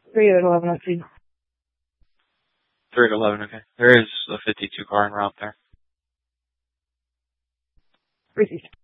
3 at 11, let's see. 3 at 11, okay. There is a 52 car en route there. Received.